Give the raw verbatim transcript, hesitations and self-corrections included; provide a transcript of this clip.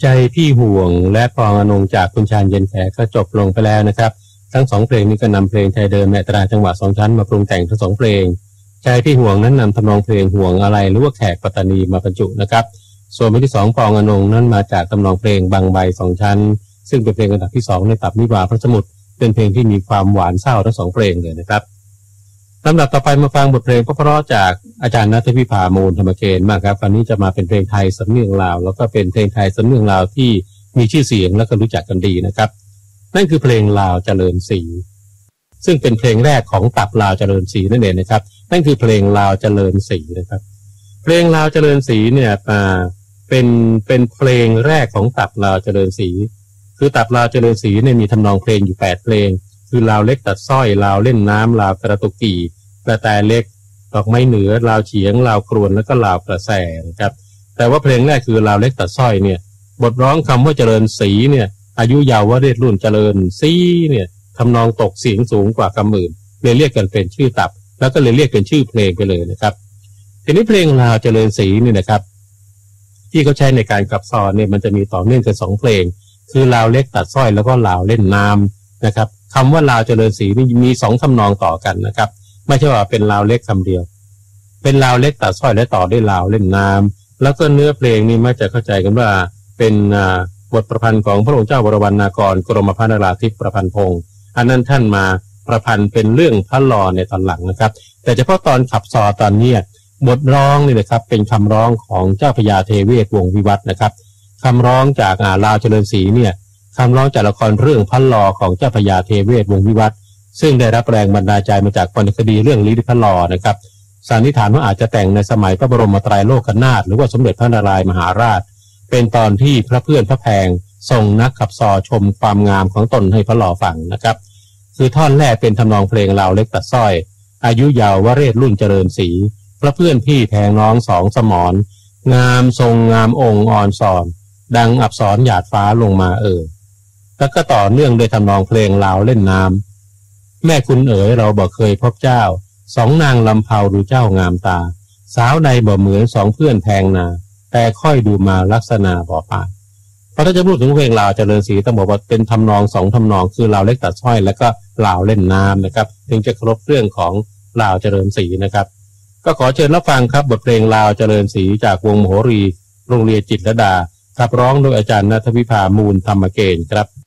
ใจพี่ห่วงและปองอนงจากคุณชาญเย็นแขก็จบลงไปแล้วนะครับทั้งสองเพลงนี้ก็นำเพลงไทยเดิมในอัตราจังหวะสองชั้นมาปรุงแต่งทั้งสองเพลงใจพี่ห่วงนั้นนำทำนองเพลงห่วงอะไรหรือว่าแขกปัตตานีมาบรรจุนะครับส่วนเพลงที่สองปองอนงนั้นมาจากทำนองเพลงบางใบสองชั้นซึ่งเป็นเพลงระดับที่สองในตับนิวาพระสมุทรเป็นเพลงที่มีความหวานเศร้าทั้งสองเพลงเลยนะครับลำดับต่อไปมาฟังบทเพลงเพราะๆจากอาจารย์ณัฐวิภามูลธรรมเกณฑ์มากครับคราวนี้จะมาเป็นเพลงไทยสำเนียงลาวแล้วก็เป็นเพลงไทยสำเนียงลาวที่มีชื่อเสียงและก็รู้จักกันดีนะครับนั่นคือเพลงลาวเจริญศรีซึ่งเป็นเพลงแรกของตับลาวเจริญศรีนั่นเองนะครับนั่นคือเพลงลาวเจริญศรีนะครับเพลงลาวเจริญศรีเนี่ยมาเป็นเป็นเพลงแรกของตับลาวเจริญศรีคือตับลาวเจริญศรีเนี่ยมีทำนองเพลงอยู่แปดเพลงคือลาวเล็กตัดสร้อยลาวเล่นน้ำลาวกระตุกกี่กระแตเล็กดอกไม้เหนือลาวเฉียงลาวกรวนแล้วก็ลาวกระแสนะครับแต่ว่าเพลงแรกคือลาวเล็กตัดสร้อยเนี่ยบทร้องคำว่าเจริญศรีเนี่ยอายุยาววเรศรุ่นเจริญศรีเนี่ยทำนองตกเสียงสูงกว่าคำอื่นเลยเรียกกันเป็นชื่อตับแล้วก็เลยเรียกเป็นชื่อเพลงไปเลยนะครับทีนี้เพลงลาวเจริญศรีเนี่ยนะครับที่เขาใช้ในการกลับซอนเนี่ยมันจะมีต่อเนื่องกันสองเพลงคือลาวเล็กตัดสร้อยแล้วก็ลาวเล่นน้ำนะครับคำว่าลาวเจริญศรีนี่มีสองทำนองต่อกันนะครับไม่ใช่ว่าเป็นลาวเล็กคำเดียวเป็นลาวเล็กตัดสร้อยและต่อด้วยลาวเล่นน้ำแล้วก็เนื้อเพลงนี่มักจะเข้าใจกันว่าเป็นบทประพันธ์ของพระองค์เจ้าวรวรรณากรกรมพระนราธิปประพันธ์พงศ์อันนั้นท่านมาประพันธ์เป็นเรื่องพระลอในตอนหลังนะครับแต่เฉพาะตอนขับซอตอนนี้บทร้องนี่นะครับเป็นคำร้องของเจ้าพญาเทเวศวงศ์วิวัฒน์นะครับคำร้องจากลาวเจริญศรีเนี่ยคำร้องจากละครเรื่องพระลอของเจ้าพญาเทเวศวงศ์วิวัฒน์ซึ่งได้รับแรงบันดาลใจมาจากวรรณคดีเรื่องลิลิพระลอนะครับสันนิษฐานว่าอาจจะแต่งในสมัยพระบรมไตรโลกนาถหรือว่าสมเด็จพระนารายมหาราชเป็นตอนที่พระเพื่อนพระแพงทรงนักขับซอชมความงามของตนให้พระลอฟังนะครับคือท่อนแรกเป็นทำนองเพลงลาวเล็กตัดสร้อยอายุยาววเรศรุ่นเจริญศรีพระเพื่อนพี่แทงน้องสองสมรงามทรงงามองค์อ่อนสอนดังอับสรหยาดฟ้าลงมาเอ่ยแล้วก็ต่อเนื่องโดยทำนองเพลงลาวเล่นน้ำแม่คุณเอ๋ยเราบ่เคยพบเจ้าสองนางลำเผาดูเจ้างามตาสาวในบ่เหมือนสองเพื่อนแทงนาแต่ค่อยดูมาลักษณะบ่ปานพอถ้าจะพูดถึงเพลงลาวเจริญศรีต้องบอกว่าเป็นทำนองสองทำนองคือลาวเล็กตัดสร้อยแล้วก็ลาวเล่นน้ำนะครับถึงจะครบเรื่องของลาวเจริญศรีนะครับก็ขอเชิญรับฟังครับบทเพลงลาวเจริญศรีจากวงมโหรีโรงเรียนจิตรลดาขับร้องโดยอาจารย์ณัฐวิภามูลธรรมเกณฑ์ครับ